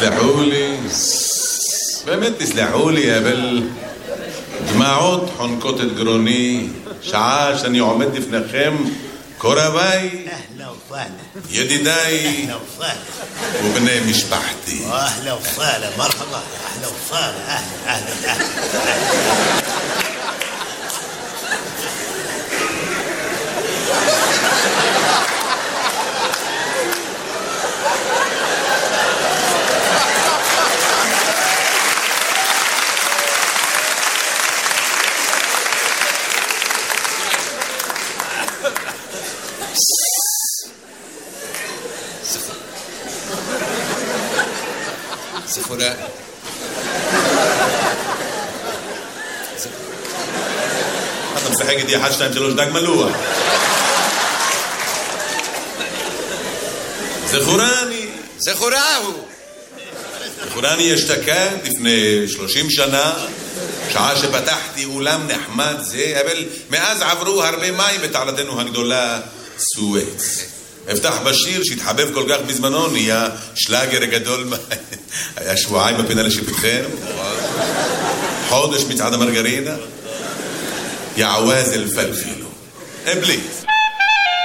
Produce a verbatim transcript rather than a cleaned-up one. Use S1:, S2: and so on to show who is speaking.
S1: תסלחו לי, באמת תסלחו לי, אבל דמעות חונקות את גרוני, שעה שאני עומד לפניכם, קורביי, ידידיי ובני משפחתי.
S2: אהלה וסהלה, מרחבה, אהלה וסהלה, אהלה, אהלה, אהלה.
S3: סחורה.
S1: אתה משחק איתי אחת, שתיים, שלוש, דג מלוח. זכורני.
S3: זכורה הוא.
S1: זכורני אשתקד לפני שלושים שנה, שעה שפתחתי אולם נחמד זה, אבל מאז עברו הרבה מים בתעלתנו הגדולה סואץ. הבטח בשיר שהתחבב כל כך בזמנו, נהיה שלאגר גדול. היה שבועיים בפינה לשיפוטכם, חודש מצעד המרגרינה, יעווז אלפלפילו. אבליס.